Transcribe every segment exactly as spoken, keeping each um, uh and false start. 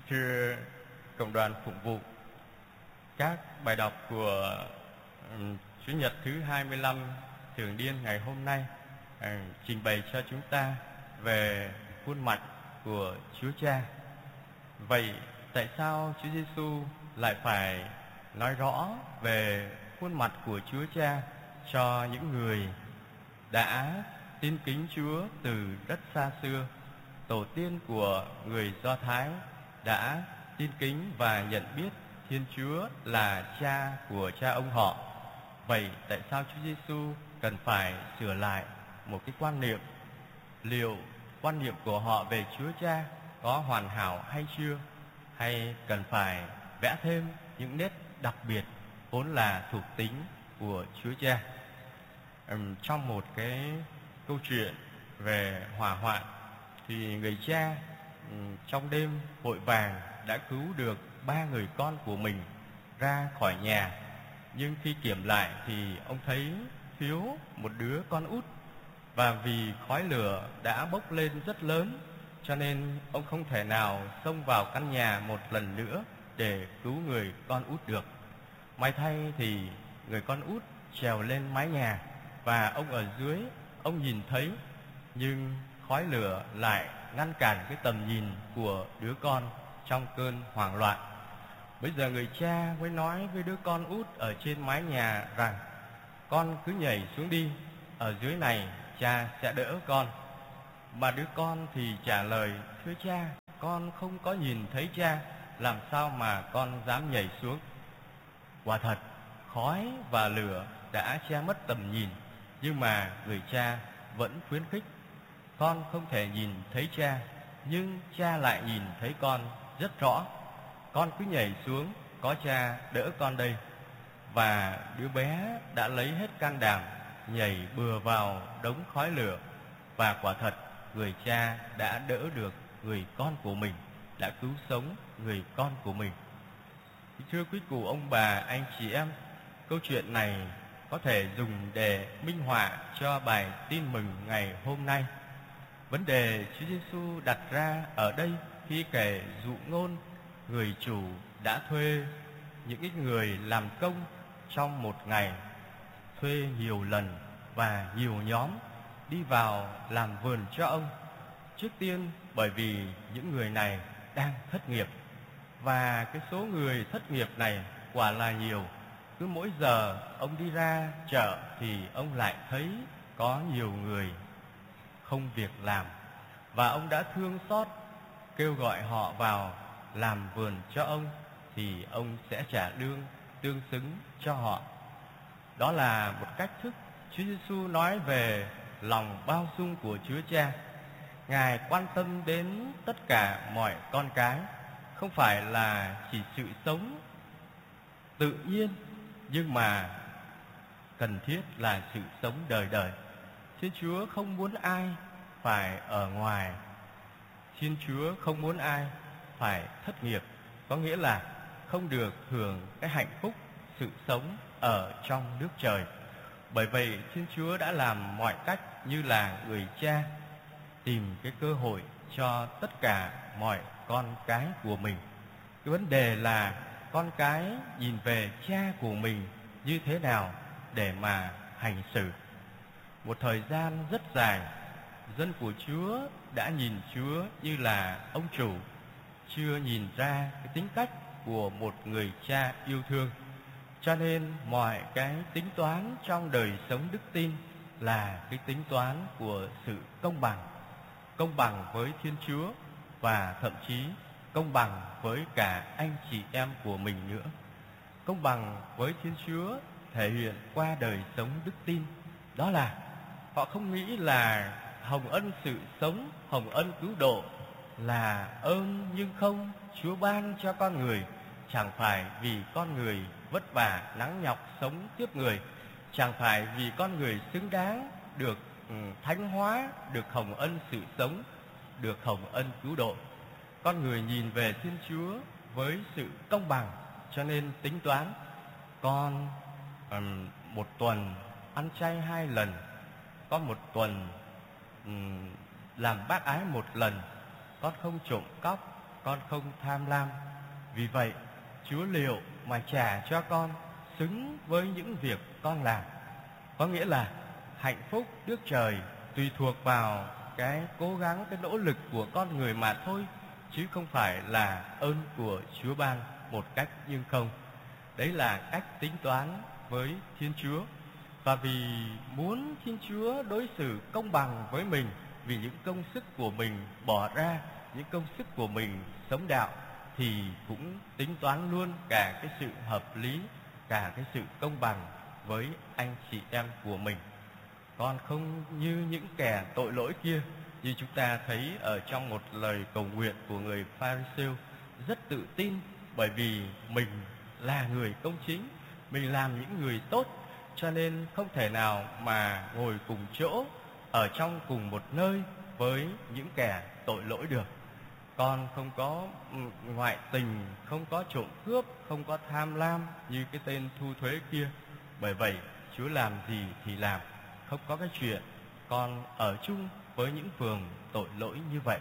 Thưa cộng đoàn phụng vụ, các bài đọc của um, Chủ nhật thứ hai mươi lăm thường niên ngày hôm nay uh, trình bày cho chúng ta về khuôn mặt của Chúa Cha. Vậy tại sao Chúa Giêsu lại phải nói rõ về khuôn mặt của Chúa Cha cho những người đã tin kính Chúa từ rất xa xưa? Tổ tiên của người Do Thái đã tin kính và nhận biết Thiên Chúa là Cha của cha ông họ. Vậy tại sao Chúa Giêsu cần phải sửa lại một cái quan niệm? Liệu quan niệm của họ về Chúa Cha có hoàn hảo hay chưa? Hay cần phải vẽ thêm những nét đặc biệt vốn là thuộc tính của Chúa Cha? Uhm, trong một cái câu chuyện về hỏa hoạn thì người cha um, trong đêm vội vàng đã cứu được ba người con của mình ra khỏi nhà. Nhưng khi kiểm lại thì ông thấy thiếu một đứa con út, và vì khói lửa đã bốc lên rất lớn cho nên ông không thể nào xông vào căn nhà một lần nữa để cứu người con út được. May thay thì người con út trèo lên mái nhà và ông ở dưới, ông nhìn thấy, nhưng khói lửa lại ngăn cản cái tầm nhìn của đứa con trong cơn hoảng loạn. Bây giờ người cha mới nói với đứa con út ở trên mái nhà rằng: con cứ nhảy xuống đi, ở dưới này cha sẽ đỡ con. Mà đứa con thì trả lời: thưa cha, con không có nhìn thấy cha, làm sao mà con dám nhảy xuống? Quả thật, khói và lửa đã che mất tầm nhìn, nhưng mà người cha vẫn khuyến khích: con không thể nhìn thấy cha, nhưng cha lại nhìn thấy con rất rõ. Con cứ nhảy xuống, có cha đỡ con đây. Và đứa bé đã lấy hết can đảm nhảy bừa vào đống khói lửa. Và quả thật, người cha đã đỡ được người con của mình, đã cứu sống người con của mình. Thưa quý cụ ông bà, anh chị em, câu chuyện này có thể dùng để minh họa cho bài tin mừng ngày hôm nay. Vấn đề Chúa Giêsu đặt ra ở đây khi kể dụ ngôn người chủ đã thuê những người làm công trong một ngày, thuê nhiều lần và nhiều nhóm đi vào làm vườn cho ông. Trước tiên bởi vì những người này đang thất nghiệp, và cái số người thất nghiệp này quả là nhiều. Cứ mỗi giờ ông đi ra chợ thì ông lại thấy có nhiều người không việc làm, và ông đã thương xót kêu gọi họ vào làm vườn cho ông, thì ông sẽ trả lương tương xứng cho họ. Đó là một cách thức Chúa Giêsu nói về lòng bao dung của Chúa Cha. Ngài quan tâm đến tất cả mọi con cái, không phải là chỉ sự sống tự nhiên, nhưng mà cần thiết là sự sống đời đời. Thiên Chúa không muốn ai phải ở ngoài. Thiên Chúa không muốn ai phải thất nghiệp, có nghĩa là không được hưởng cái hạnh phúc sự sống ở trong nước trời. Bởi vậy Thiên Chúa đã làm mọi cách như là người cha tìm cái cơ hội cho tất cả mọi con cái của mình. Cái vấn đề là con cái nhìn về cha của mình như thế nào để mà hành xử. Một thời gian rất dài, dân của Chúa đã nhìn Chúa như là ông chủ, chưa nhìn ra cái tính cách của một người cha yêu thương. Cho nên mọi cái tính toán trong đời sống đức tin là cái tính toán của sự công bằng. Công bằng với Thiên Chúa, và thậm chí công bằng với cả anh chị em của mình nữa. Công bằng với Thiên Chúa thể hiện qua đời sống đức tin. Đó là họ không nghĩ là hồng ân sự sống, hồng ân cứu độ là ơn nhưng không Chúa ban cho con người, chẳng phải vì con người vất vả nắng nhọc sống tiếp người, chẳng phải vì con người xứng đáng được um, thánh hóa, được hồng ân sự sống, được hồng ân cứu độ. Con người nhìn về Thiên Chúa với sự công bằng, cho nên tính toán con um, một tuần ăn chay hai lần, con một tuần um, làm bác ái một lần, con không trộm cắp, con không tham lam. Vì vậy, Chúa liệu mà trả cho con xứng với những việc con làm. Có nghĩa là hạnh phúc Đức Trời tùy thuộc vào cái cố gắng, cái nỗ lực của con người mà thôi, chứ không phải là ơn của Chúa ban một cách nhưng không. Đấy là cách tính toán với Thiên Chúa. Và vì muốn Thiên Chúa đối xử công bằng với mình, vì những công sức của mình bỏ ra, những công sức của mình sống đạo, thì cũng tính toán luôn cả cái sự hợp lý, cả cái sự công bằng với anh chị em của mình. Còn không như những kẻ tội lỗi kia, như chúng ta thấy ở trong một lời cầu nguyện của người Pha-ri-siêu, rất tự tin bởi vì mình là người công chính, mình làm những người tốt, cho nên không thể nào mà ngồi cùng chỗ, ở trong cùng một nơi với những kẻ tội lỗi được. Con không có ngoại tình, không có trộm cướp, không có tham lam như cái tên thu thuế kia. Bởi vậy, Chúa làm gì thì làm, không có cái chuyện con ở chung với những phường tội lỗi như vậy.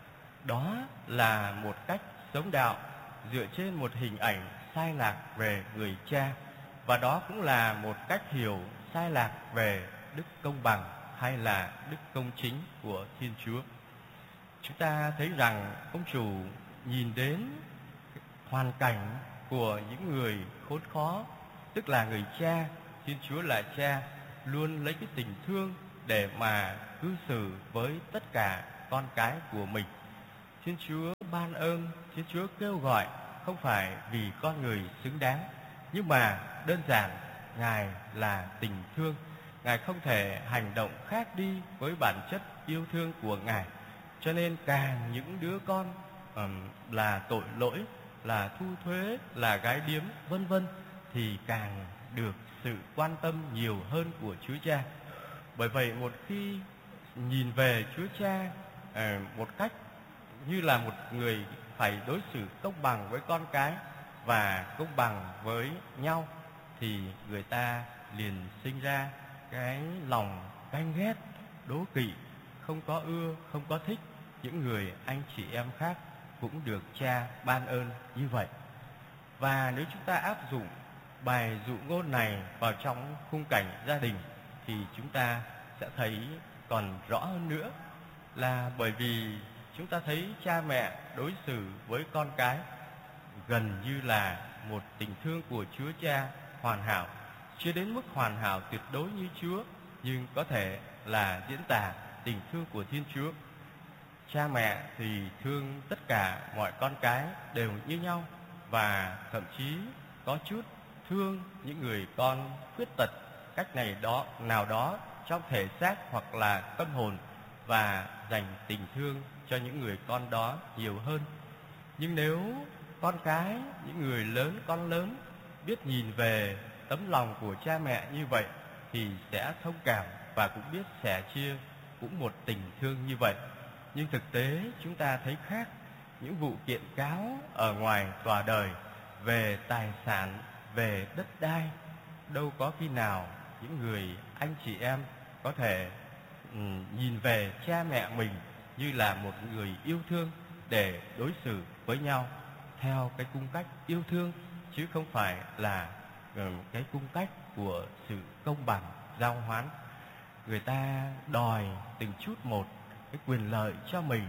Đó là một cách sống đạo dựa trên một hình ảnh sai lạc về người cha, và đó cũng là một cách hiểu sai lạc về đức công bằng hay là đức công chính của Thiên Chúa. Chúng ta thấy rằng ông chủ nhìn đến hoàn cảnh của những người khốn khó, tức là người cha. Thiên Chúa là cha, luôn lấy cái tình thương để mà cư xử với tất cả con cái của mình. Thiên Chúa ban ơn, Thiên Chúa kêu gọi không phải vì con người xứng đáng, nhưng mà đơn giản Ngài là tình thương. Ngài không thể hành động khác đi với bản chất yêu thương của Ngài. Cho nên càng những đứa con um, là tội lỗi, là thu thuế, là gái điếm, vân vân, thì càng được sự quan tâm nhiều hơn của Chúa Cha. Bởi vậy một khi nhìn về Chúa Cha uh, một cách như là một người phải đối xử công bằng với con cái và công bằng với nhau, thì người ta liền sinh ra cái lòng ganh ghét, đố kỵ, không có ưa, không có thích những người anh chị em khác cũng được cha ban ơn như vậy. Và nếu chúng ta áp dụng bài dụ ngôn này vào trong khung cảnh gia đình, thì chúng ta sẽ thấy còn rõ hơn nữa, là bởi vì chúng ta thấy cha mẹ đối xử với con cái gần như là một tình thương của Chúa Cha hoàn hảo, chưa đến mức hoàn hảo tuyệt đối như Chúa, nhưng có thể là diễn tả tình thương của Thiên Chúa. Cha mẹ thì thương tất cả mọi con cái đều như nhau, và thậm chí có chút thương những người con khuyết tật cách này đó nào đó trong thể xác hoặc là tâm hồn, và dành tình thương cho những người con đó nhiều hơn. Nhưng nếu con cái, những người lớn, con lớn biết nhìn về tấm lòng của cha mẹ như vậy, thì sẽ thông cảm và cũng biết sẻ chia cũng một tình thương như vậy. Nhưng thực tế chúng ta thấy khác. Những vụ kiện cáo ở ngoài tòa đời về tài sản, về đất đai, đâu có khi nào những người anh chị em có thể um, nhìn về cha mẹ mình như là một người yêu thương để đối xử với nhau theo cái cung cách yêu thương, chứ không phải là um, cái cung cách của sự công bằng, giao hoán. Người ta đòi từng chút một cái quyền lợi cho mình,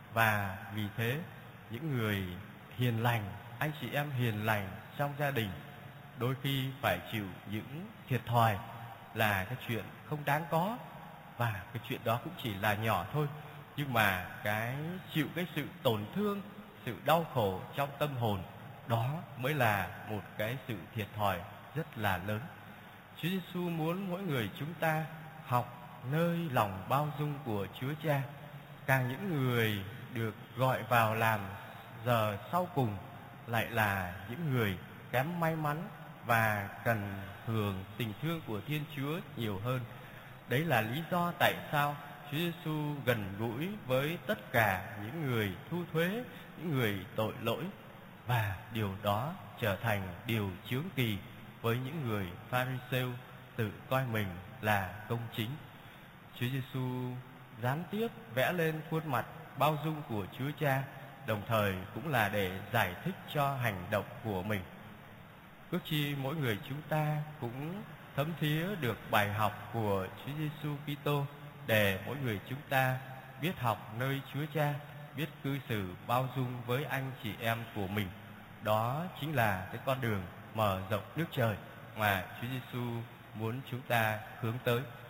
và vì thế những người hiền lành, anh chị em hiền lành trong gia đình đôi khi phải chịu những thiệt thòi là cái chuyện không đáng có, và cái chuyện đó cũng chỉ là nhỏ thôi, nhưng mà cái chịu cái sự tổn thương, sự đau khổ trong tâm hồn, đó mới là một cái sự thiệt thòi rất là lớn. Chúa Giêsu muốn mỗi người chúng ta học nơi lòng bao dung của Chúa Cha. Càng những người được gọi vào làm giờ sau cùng lại là những người kém may mắn và cần hưởng tình thương của Thiên Chúa nhiều hơn. Đấy là lý do tại sao Chúa Giêsu gần gũi với tất cả những người thu thuế, những người tội lỗi, và điều đó trở thành điều chướng kỳ với những người Pha-ri-siêu tự coi mình là công chính. Chúa Giêsu gián tiếp vẽ lên khuôn mặt bao dung của Chúa Cha đồng thời cũng là để giải thích cho hành động của mình. Ước chi mỗi người chúng ta cũng thấm thía được bài học của Chúa Giêsu Kitô, để mỗi người chúng ta biết học nơi Chúa Cha, biết cư xử bao dung với anh chị em của mình. Đó chính là cái con đường mở rộng nước trời mà Chúa Giêsu muốn chúng ta hướng tới.